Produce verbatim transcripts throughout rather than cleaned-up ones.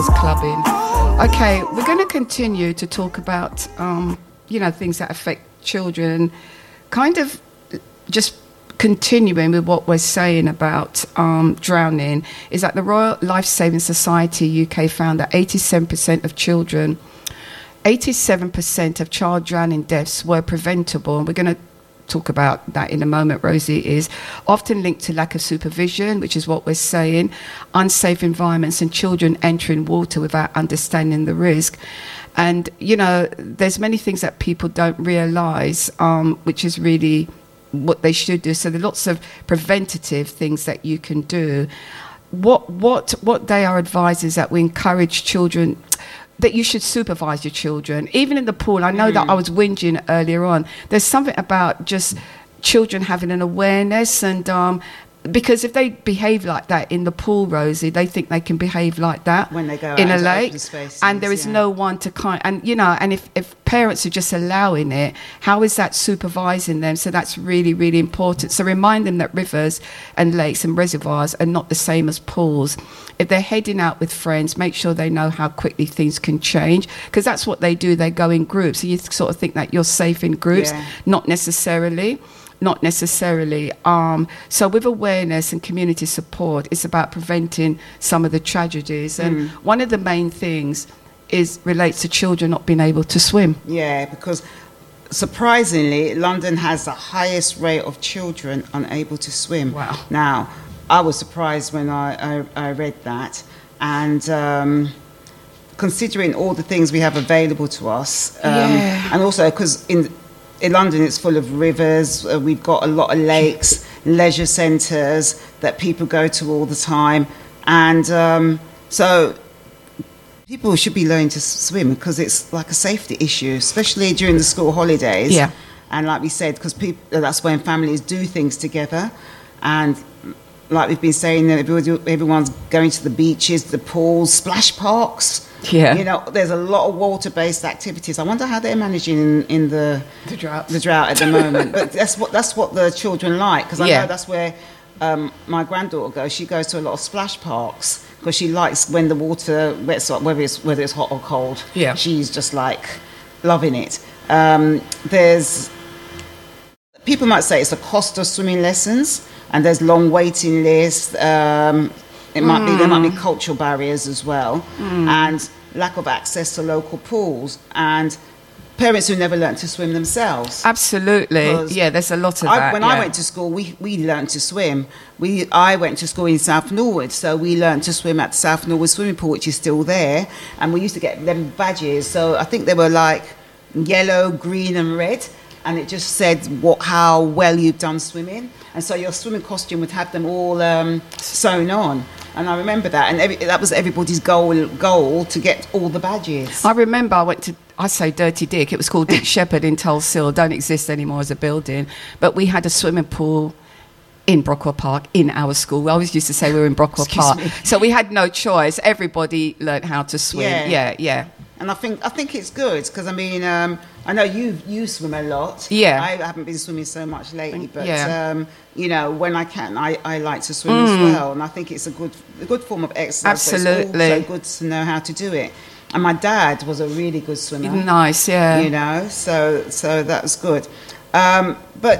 clubbing. Okay, we're going to continue to talk about, um, you know, things that affect children, kind of just continuing with what we're saying about um, drowning, is that the Royal Life Saving Society U K found that eighty-seven percent of children, eighty-seven percent of child drowning deaths were preventable, and we're going to talk about that in a moment, Rosie, is often linked to lack of supervision, which is what we're saying, unsafe environments and children entering water without understanding the risk. And, you know, there's many things that people don't realise, um, which is really what they should do. So there are lots of preventative things that you can do. What, what, what they are advised is that we encourage children, that you should supervise your children, even in the pool. I know mm. that I was whinging earlier on. There's something about just children having an awareness, and um, because if they behave like that in the pool, Rosie, they think they can behave like that when they go in out a lake, spaces, and there is yeah. no one to kind. And you know, and if, if parents are just allowing it, how is that supervising them? So that's really, really important. So remind them that rivers and lakes and reservoirs are not the same as pools. If they're heading out with friends, make sure they know how quickly things can change, because that's what they do. They go in groups. So you sort of think that you're safe in groups, yeah. not necessarily. Not necessarily. Um, so with awareness and community support, it's about preventing some of the tragedies. And mm. one of the main things is relates to children not being able to swim. Yeah, because surprisingly, London has the highest rate of children unable to swim. Wow. Now, I was surprised when I, I, I read that. And um, considering all the things we have available to us, um, yeah. and also because in In London, it's full of rivers. Uh, we've got a lot of lakes, leisure centres that people go to all the time. And um, so people should be learning to swim, because it's like a safety issue, especially during the school holidays. Yeah. And like we said, because people, that's when families do things together. And like we've been saying, everyone's going to the beaches, the pools, splash parks. Yeah. You know, there's a lot of water-based activities. I wonder how they're managing in, in the the drought. the drought at the moment. But that's what that's what the children like, because I yeah. know that's where um, my granddaughter goes. She goes to a lot of splash parks because she likes when the water wets up, whether it's whether it's hot or cold. Yeah. She's just like loving it. Um, there's people might say it's the cost of swimming lessons, and there's long waiting lists. Um, It might mm. be there might be cultural barriers as well, mm. and lack of access to local pools, and parents who never learnt to swim themselves. Absolutely, yeah. There's a lot of I, that. When yeah. I went to school, we we learnt to swim. We I went to school in South Norwood, so we learnt to swim at the South Norwood swimming pool, which is still there, and we used to get them badges. So I think they were like yellow, green, and red. And it just said what how well you've done swimming, and so your swimming costume would have them all um, sewn on. And I remember that, and every, that was everybody's goal goal to get all the badges. I remember I went to, I say Dirty Dick, it was called Dick Shepherd in Tulse Hill, don't exist anymore as a building, but we had a swimming pool in Brockwell Park in our school. We always used to say we were in Brockwell Excuse Park, me. so we had no choice. Everybody learned how to swim. Yeah, yeah. yeah. And I think I think it's good, because I mean um, I know you you swim a lot. Yeah. I haven't been swimming so much lately, but yeah. um, you know, when I can, I, I like to swim mm. as well, and I think it's a good a good form of exercise. Absolutely. But it's also good to know how to do it. And my dad was a really good swimmer. Nice, yeah. You know, so so that was good. Um, but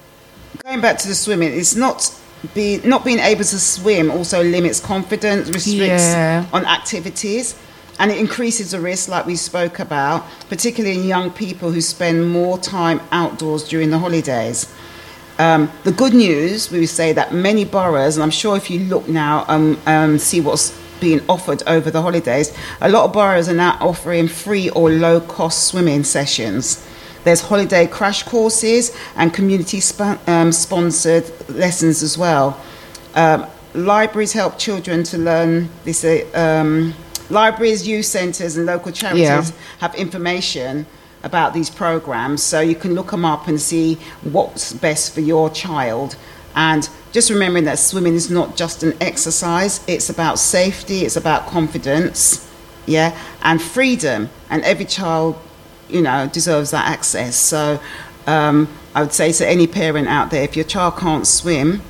going back to the swimming, it's not be not being able to swim also limits confidence, restricts yeah. on activities. And it increases the risk, like we spoke about, particularly in young people who spend more time outdoors during the holidays. Um, the good news, we would say that many boroughs, and I'm sure if you look now and um, um, see what's being offered over the holidays, a lot of boroughs are now offering free or low-cost swimming sessions. There's holiday crash courses and community-sponsored um, lessons as well. Um, libraries help children to learn this... Uh, um, Libraries, youth centres and local charities yeah. have information about these programmes, so you can look them up and see what's best for your child. And just remembering that swimming is not just an exercise, it's about safety, it's about confidence, yeah, and freedom. And every child, you know, deserves that access. So um, I would say to any parent out there, if your child can't swim,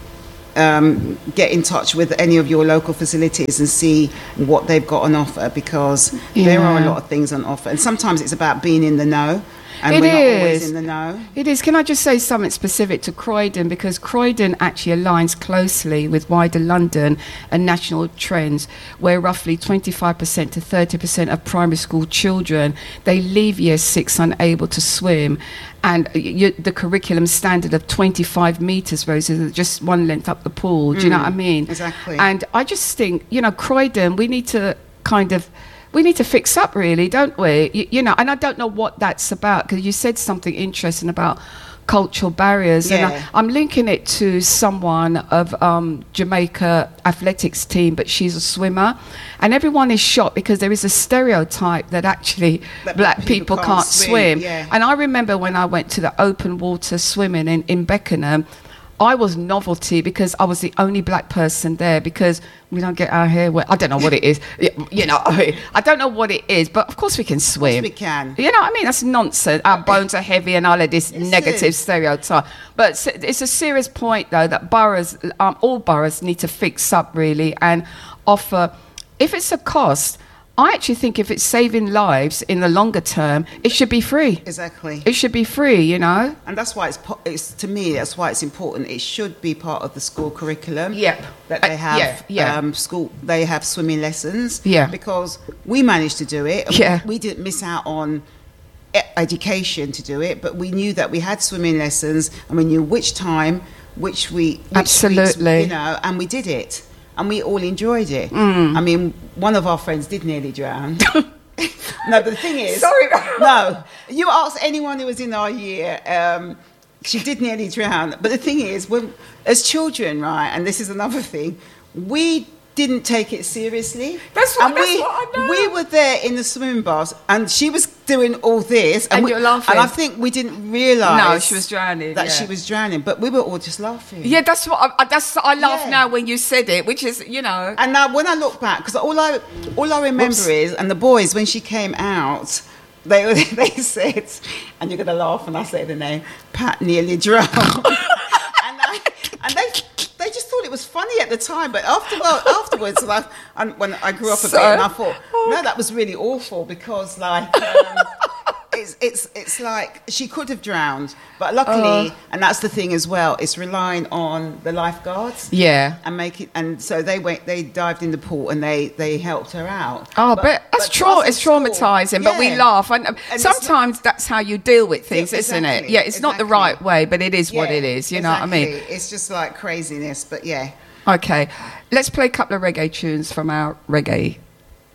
um, get in touch with any of your local facilities and see what they've got on offer, because Yeah. there are a lot of things on offer. And sometimes it's about being in the know. And It we're not always is. in the know. It is. Can I just say something specific to Croydon? Because Croydon actually aligns closely with wider London and national trends, where roughly twenty-five percent to thirty percent of primary school children, they leave year six unable to swim. And y- the curriculum standard of twenty-five metres, Rose, is just one length up the pool. Do you know what I mean? Exactly. And I just think, you know, Croydon, we need to kind of... We need to fix up, really, don't we? You, you know, and I don't know what that's about, because you said something interesting about cultural barriers, Yeah. and I, I'm linking it to someone of um, Jamaica athletics team, but she's a swimmer, and everyone is shocked because there is a stereotype that actually That black people people can't can't, swim, swim. yeah. And I remember when I went to the open water swimming in, in Beckenham, I was novelty because I was the only black person there, because we don't get our hair wet. I don't know what it is. Y- You know, I don't know what it is, but of course we can swim. we can. You know what I mean? That's nonsense. Our bones are heavy and all of this Yes, negative it is. stereotype. But s- it's a serious point, though, that boroughs, um, all boroughs need to fix up, really, and offer, if it's a cost, I actually think if it's saving lives in the longer term, it should be free. Exactly. It should be free, you know? And that's why it's, po- it's, to me, that's why it's important. It should be part of the school curriculum. Yep. That they Uh, have yeah, yeah. Um, school, they have swimming lessons. Yeah. Because we managed to do it. and Yeah. We, we didn't miss out on e- education to do it, but we knew that we had swimming lessons, and we knew which time, which we, which Absolutely. weeks, you know, and we did it, and we all enjoyed it. Mm. I mean, one of our friends did nearly drown. No, but the thing is, Sorry. no, you ask anyone who was in our year, um, she did nearly drown. But the thing is, when, as children, right, and this is another thing, we didn't take it seriously. That's what- and that's we, what I know. we were there in the swimming bath, and she was doing all this, And we, you're laughing. And I think we didn't realise No, she was drowning, that yeah. she was drowning, but we were all just laughing. Yeah, that's what I, I- that's. I laugh Yeah. now when you said it, which is, you know. And now when I look back, because all I all I remember Whoops. is, and the boys, when she came out, they they said, and you're gonna laugh when I say the name, Pat nearly drowned, and I, and they they just thought it was funny at the time, but after well, afterwards, like, and when I grew up a So- bit, and I thought, no, that was really awful, because like. Um, It's, it's it's like she could have drowned, but luckily, Oh. and that's the thing as well. It's relying on the lifeguards, Yeah. and make it. And so they went. They dived in the pool and they they helped her out. Oh, but, that's but trau- to us it's at school, traumatizing, but we yeah. laugh. And, And it's sometimes that's how you deal with things, Yeah, isn't it? exactly, Yeah, it's not the exactly. right way, but it is what Yeah, it is. You know what I mean? exactly. It's just like craziness, but yeah. Okay, let's play a couple of reggae tunes from our reggae